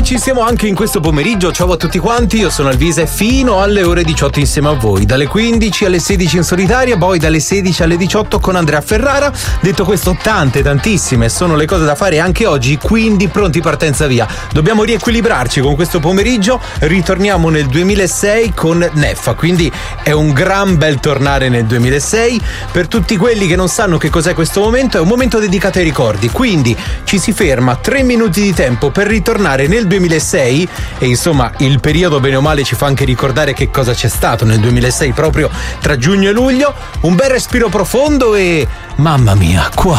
ci siamo anche in questo pomeriggio. Ciao a tutti quanti, io sono Alvise fino alle ore 18 insieme a voi, dalle 15 alle 16 in solitaria, poi dalle 16 alle 18 con Andrea Ferrara. Detto questo, tantissime sono le cose da fare anche oggi, quindi pronti, partenza via. Dobbiamo riequilibrarci con questo pomeriggio, ritorniamo nel 2006 con Neffa, quindi è un gran bel tornare nel 2006. Per tutti quelli che non sanno che cos'è questo momento, è un momento dedicato ai ricordi, quindi ci si ferma 3 minuti di tempo per ritornare nel 2006 e insomma il periodo bene o male ci fa anche ricordare che cosa c'è stato nel 2006 proprio tra giugno e luglio. Un bel respiro profondo e mamma mia, qua